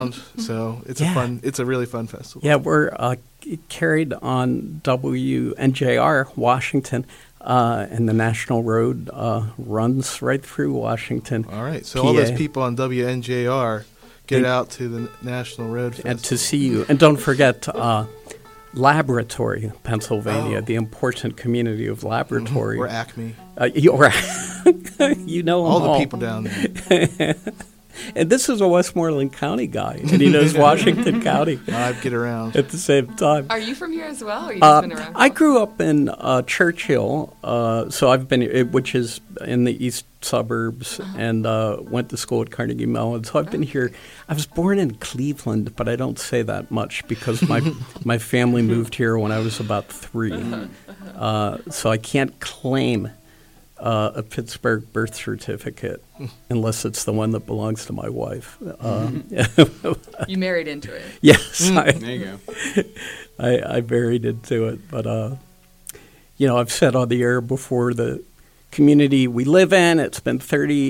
So it's it's a really fun festival. Yeah, we're carried on WNJR, Washington, and the National Road runs right through Washington. All right, so PA. all those people on WNJR, get out to the National Road Festival. And to see you. And don't forget Laboratory, Pennsylvania, the important community of Laboratory. Or Acme. You know all the people down there. And this is a Westmoreland County guy, and he knows Washington County. I get around at the same time. Are you from here as well, or you just been around? I grew up in Churchill, so I've been, which is in the east suburbs, and went to school at Carnegie Mellon. So I've been here. I was born in Cleveland, but I don't say that much because my family moved here when I was about 3. So I can't claim a Pittsburgh birth certificate unless it's the one that belongs to my wife. You married into it. Yes. There you go. I married into it. But, I've said on the air before, the community we live in, it's been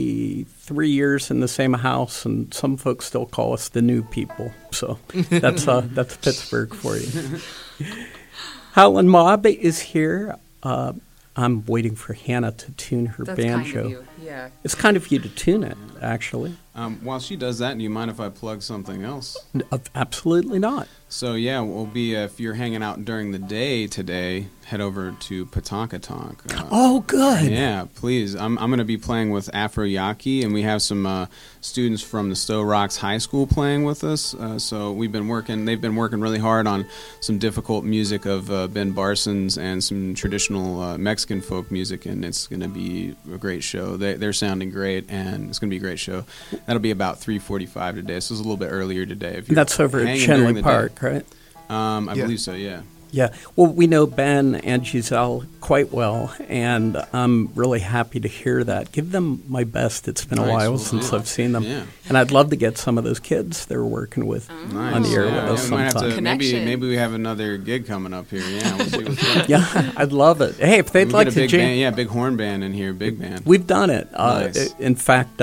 33 years in the same house, and some folks still call us the new people. So that's Pittsburgh for you. Howlin' Mob is here. I'm waiting for Hannah to tune her banjo. That's kind of you, yeah. It's kind of you to tune it, actually. While she does that, do you mind if I plug something else? Absolutely not. So, yeah, we'll be, if you're hanging out during the day today, head over to Pawtankatonk. Oh, good. Yeah, please. I'm going to be playing with Afro Yaki, and we have some students from the Stowe Rocks High School playing with us. So they've been working really hard on some difficult music of Ben Barson's and some traditional Mexican folk music, and it's going to be a great show. They're sounding great, and it's going to be a great show. That'll be about 3:45 today, so it's a little bit earlier today. That's over at Shenley Park, right? I believe so, yeah. Yeah. Well, we know Ben and Giselle quite well, and I'm really happy to hear that. Give them my best. It's been a while since I've seen them. Yeah. And I'd love to get some of those kids they're working with on the air with us sometime. Maybe we have another gig coming up here. Yeah, we'll see what's up. Yeah, I'd love it. Hey, if they'd like to jam. Big horn band in here, big band. We've done it. Nice. In fact,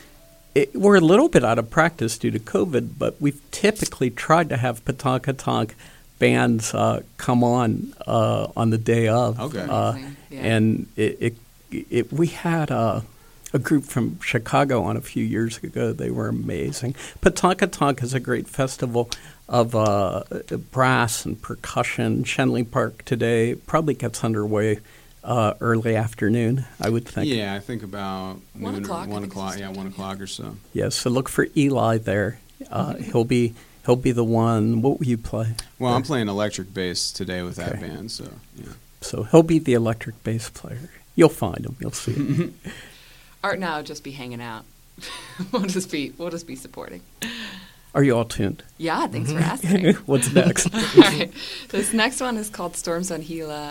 we're a little bit out of practice due to COVID, but we've typically tried to have Pawtankatonk bands come on the day of. Okay. And we had a group from Chicago on a few years ago. They were amazing. Pawtankatonk is a great festival of brass and percussion. Shenley Park today probably gets underway early afternoon, I would think. Yeah, I think about 1 o'clock. 1 o'clock, 1 o'clock or so. Yeah, so look for Eli there. He'll be the one. What will you play? Well, I'm playing electric bass today with that band, so yeah. So he'll be the electric bass player. You'll find him. You'll see him. Art and I'll just be hanging out. We'll just be supporting. Are you all tuned? Yeah, thanks for asking. What's next? All right. This next one is called Storms on Gila.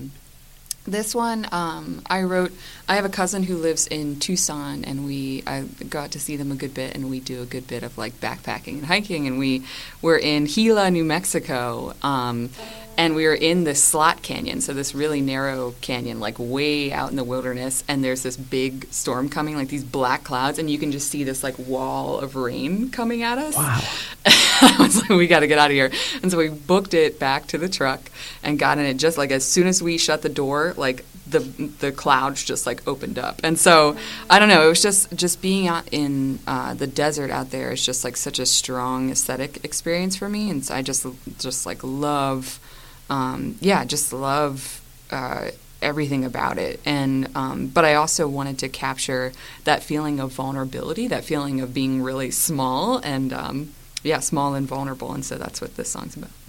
This one, I have a cousin who lives in Tucson, and I got to see them a good bit, and we do a good bit of like backpacking and hiking, and we were in Gila, New Mexico, and we were in this slot canyon, so this really narrow canyon, like way out in the wilderness, and there's this big storm coming, like these black clouds, and you can just see this like wall of rain coming at us. Wow. I was like, we got to get out of here. And so we booked it back to the truck and got in it just like as soon as we shut the door, like the clouds just like opened up. And so, I don't know, it was just being out in the desert out there is just like such a strong aesthetic experience for me. And so I just like love, everything about it. And but I also wanted to capture that feeling of vulnerability, that feeling of being really small and small and vulnerable, and so that's what this song's about.